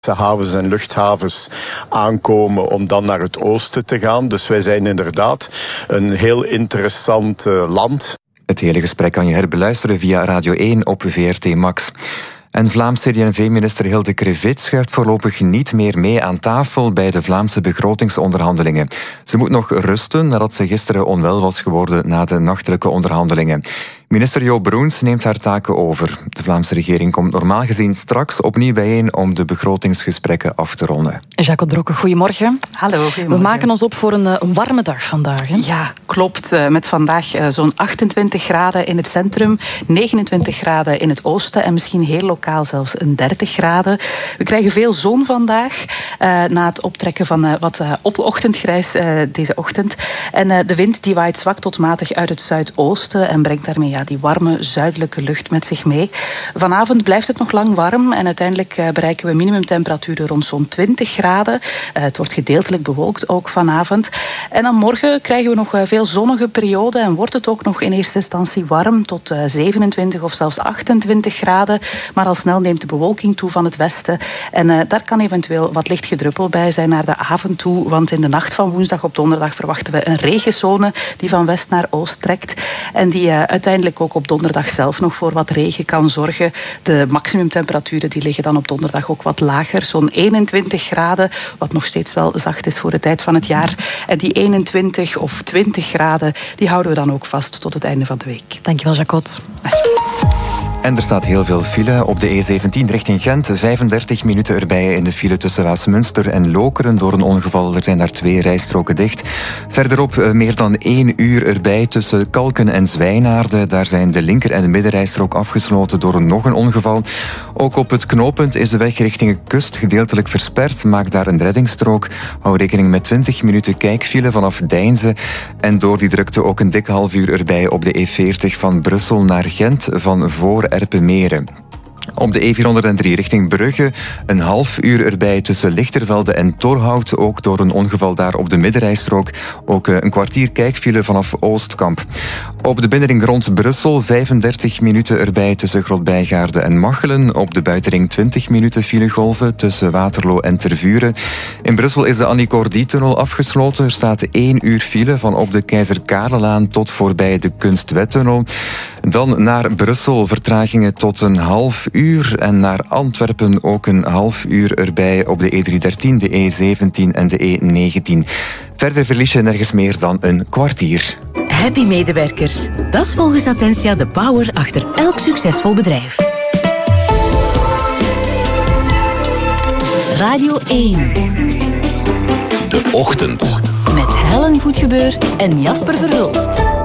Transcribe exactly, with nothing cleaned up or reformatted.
havens en luchthavens aankomen om dan naar het oosten te gaan. Dus wij zijn inderdaad een heel interessant uh, land. Het hele gesprek kan je herbeluisteren via Radio één op V R T Max. En Vlaams C D en V-minister Hilde Krevit schuift voorlopig niet meer mee aan tafel bij de Vlaamse begrotingsonderhandelingen. Ze moet nog rusten nadat ze gisteren onwel was geworden na de nachtelijke onderhandelingen. Minister Jo Broens neemt haar taken over. De Vlaamse regering komt normaal gezien straks opnieuw bijeen om de begrotingsgesprekken af te ronden. Jacques Brokke, goedemorgen. Hallo, goedemorgen. We maken ons op voor een, een warme dag vandaag. Hè? Ja, klopt. Met vandaag zo'n achtentwintig graden in het centrum, negenentwintig graden in het oosten en misschien heel lokaal zelfs een dertig graden. We krijgen veel zon vandaag uh, na het optrekken van uh, wat uh, ochtendgrijs uh, deze ochtend. En uh, de wind die waait zwak tot matig uit het zuidoosten en brengt daarmee ja, die warme zuidelijke lucht met zich mee. Vanavond blijft het nog lang warm en uiteindelijk uh, bereiken we minimumtemperaturen rond zo'n twintig graden. Uh, het wordt gedeeltelijk bewolkt ook vanavond. En dan morgen krijgen we nog uh, veel zonnige perioden en wordt het ook nog in eerste instantie warm tot uh, zevenentwintig of zelfs achtentwintig graden. Maar al snel neemt de bewolking toe van het westen. En uh, daar kan eventueel wat licht gedruppel bij zijn naar de avond toe, want in de nacht van woensdag op donderdag verwachten we een regenzone die van west naar oost trekt en die uh, uiteindelijk ook op donderdag zelf nog voor wat regen kan zorgen. De maximumtemperaturen die liggen dan op donderdag ook wat lager, zo'n eenentwintig graden, wat nog steeds wel zacht is voor de tijd van het jaar. En die eenentwintig of twintig graden, die houden we dan ook vast tot het einde van de week. Dankjewel, Jacques. En er staat heel veel file op de E zeventien richting Gent. vijfendertig minuten erbij in de file tussen Waasmunster en Lokeren door een ongeval. Er zijn daar twee rijstroken dicht. Verderop meer dan één uur erbij tussen Kalken en Zwijnaarden. Daar zijn de linker- en de middenrijstrook afgesloten door nog een ongeval. Ook op het knooppunt is de weg richting de kust gedeeltelijk versperd. Maak daar een reddingsstrook. Hou rekening met twintig minuten kijkfile vanaf Deinze. En door die drukte ook een dikke half uur erbij op de E veertig van Brussel naar Gent van voor Erpenmeren. Op de E vierhonderddrie richting Brugge een half uur erbij tussen Lichtervelde en Torhout, ook door een ongeval daar op de middenrijstrook. Ook een kwartier kijkfile vanaf Oostkamp. Op de binnenring rond Brussel vijfendertig minuten erbij tussen Grotbijgaarde en Machelen. Op de buitenring twintig minuten filegolven tussen Waterloo en Tervuren. In Brussel is de Annie Cordy-tunnel afgesloten. Er staat één uur file van op de Keizer Karellaan tot voorbij de Kunstwettunnel. Dan naar Brussel vertragingen tot een half uur en naar Antwerpen ook een half uur erbij op de E driehonderddertien, de E zeventien en de E negentien. Verder verlies je nergens meer dan een kwartier. Happy medewerkers. Dat is volgens Attentia de power achter elk succesvol bedrijf. Radio één. De Ochtend. Met Helen Voetgebeur en Jasper Verhulst.